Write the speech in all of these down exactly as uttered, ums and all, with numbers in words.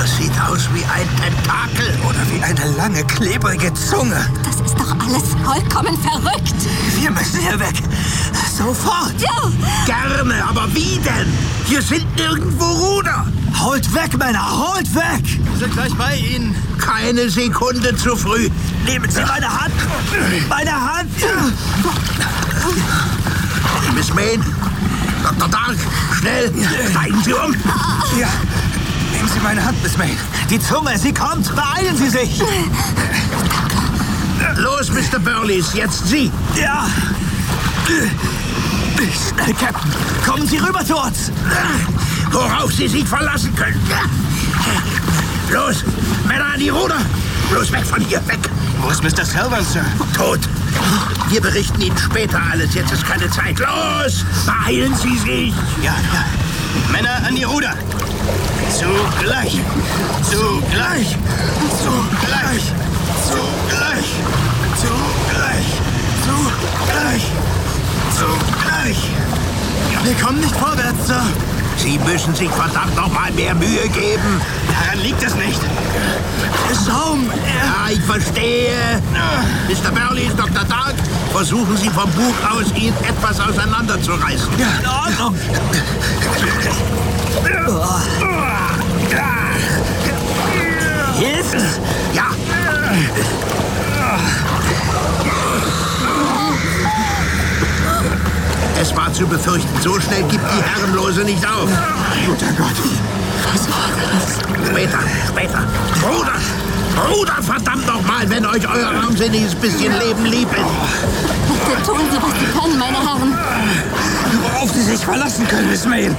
Das sieht aus wie ein Tentakel oder wie eine lange, klebrige Zunge. Das ist doch alles vollkommen verrückt. Wir müssen hier weg. Sofort. Ja. Gerne, aber wie denn? Hier sind nirgendwo Ruder. Holt weg, Männer, holt weg. Wir sind gleich bei Ihnen. Keine Sekunde zu früh. Nehmen Sie meine Hand. Meine Hand. Miss Mayne. Doktor Dark, schnell. Steigen Sie um. Ja. Nehmen Sie meine Hand, Miss Mayne. Die Zunge, sie kommt. Beeilen Sie sich. Los, Mister Burleys, jetzt Sie. Ja. Schnell, Captain. Kommen Sie rüber zu uns. Worauf Sie sich verlassen können. Los, Männer an die Ruder. Los, weg von hier, weg. Wo ist Mister Selvern, Sir? Tot. Wir berichten Ihnen später alles. Jetzt ist keine Zeit. Los, beeilen Sie sich. Ja, ja. Männer an die Ruder. Zugleich. Zugleich. Zugleich. Zugleich. Zugleich. Zugleich. Zugleich. Wir kommen nicht vorwärts, Sir. Sie müssen sich verdammt noch mal mehr Mühe geben. Daran liegt es nicht. Saum. Ja, ich verstehe. Mister Burleys, Doktor Dark, versuchen Sie vom Bug aus, ihn etwas auseinanderzureißen. Ja, in Ordnung. Hilfen? Ja. Es war zu befürchten, so schnell gibt die Herrenlose nicht auf. Guter Gott. Was war das? Später, später. Bruder, Bruder, verdammt noch mal, wenn euch euer armseliges bisschen Leben lieb ist. Bitte tun Sie, was Sie können, meine Herren. Worauf Sie sich verlassen können, Miss Mayne.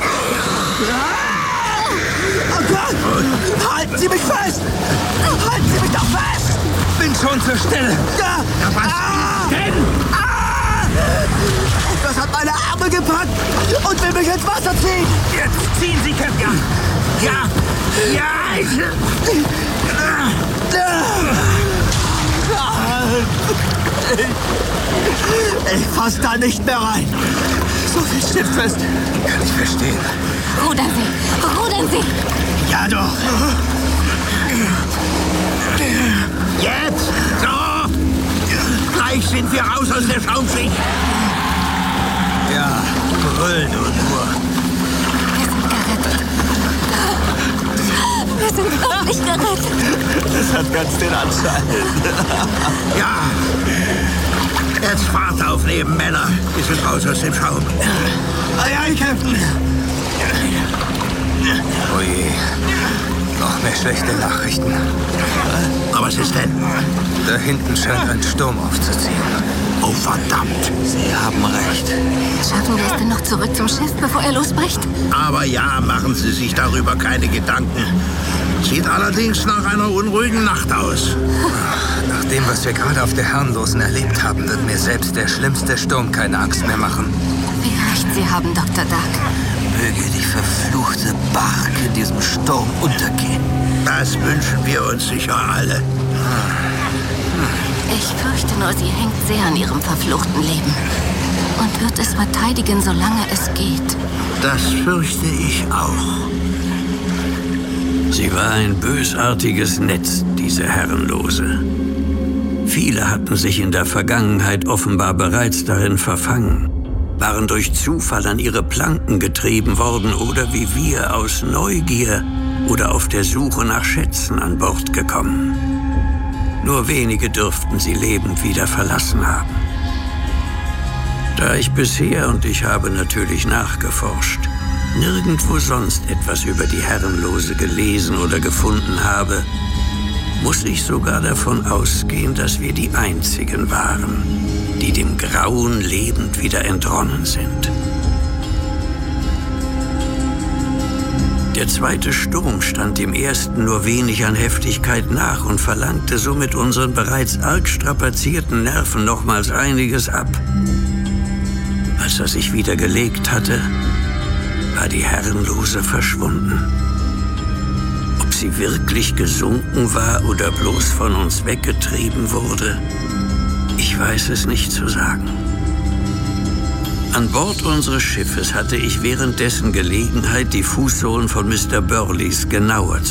Oh Gott! Halten Sie mich fest! Halten Sie mich doch fest! Bin schon zur Stelle. Ja, ja was ah! denn? Ah! Das hat meine Arme gepackt und will mich ins Wasser ziehen. Jetzt ziehen Sie, Captain. Ja, ja, ich... Ich fass da nicht mehr rein. So viel stiftfest. Kann ich verstehen. Rudern Sie, rudern Sie. Ja doch. Jetzt, so. Gleich sind wir raus aus der Schaumschicht. Ja, brüll nur nur. Wir sind gerettet. Wir sind wirklich gerettet. Das hat ganz den Anschein. Ja. Jetzt Fahrt aufnehmen, Männer. Wir sind raus aus dem Schaum. Ei, ei, Captain. Oh je. Noch mehr schlechte Nachrichten. Aber was ist denn? Da hinten scheint ein Sturm aufzuziehen. Oh, verdammt. Sie haben recht. Schaffen wir es denn noch zurück zum Schiff, bevor er losbricht? Aber ja, machen Sie sich darüber keine Gedanken. Sieht allerdings nach einer unruhigen Nacht aus. Nach dem, was wir gerade auf der Herrenlosen erlebt haben, wird mir selbst der schlimmste Sturm keine Angst mehr machen. Wie recht Sie haben, Doktor Dark. Möge die verfluchte Bark in diesem Sturm untergehen. Das wünschen wir uns sicher alle. Ich fürchte nur, sie hängt sehr an ihrem verfluchten Leben und wird es verteidigen, solange es geht. Das fürchte ich auch. Sie war ein bösartiges Netz, diese Herrenlose. Viele hatten sich in der Vergangenheit offenbar bereits darin verfangen, waren durch Zufall an ihre Planken getrieben worden oder wie wir aus Neugier oder auf der Suche nach Schätzen an Bord gekommen. Nur wenige dürften sie lebend wieder verlassen haben. Da ich bisher, und ich habe natürlich nachgeforscht, nirgendwo sonst etwas über die Herrenlose gelesen oder gefunden habe, muss ich sogar davon ausgehen, dass wir die Einzigen waren, die dem Grauen lebend wieder entronnen sind. Der zweite Sturm stand dem ersten nur wenig an Heftigkeit nach und verlangte somit unseren bereits arg strapazierten Nerven nochmals einiges ab. Als er sich wieder gelegt hatte, war die Herrenlose verschwunden. Ob sie wirklich gesunken war oder bloß von uns weggetrieben wurde, ich weiß es nicht zu sagen. An Bord unseres Schiffes hatte ich währenddessen Gelegenheit, die Fußsohlen von Mister Burleys genauer